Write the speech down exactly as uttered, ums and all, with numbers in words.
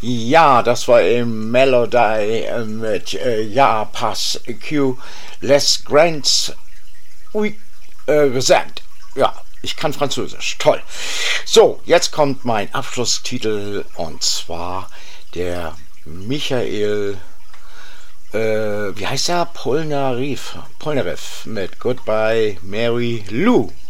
Ja, das war eben Melody äh, mit äh, Ja, Pass, Q, Les Grands, oui, äh, Resent. Ja, ich kann Französisch. Toll. So, jetzt kommt mein Abschlusstitel und zwar der Michael, äh, wie heißt er? Polnareff, Polnareff mit Goodbye Mary Lou.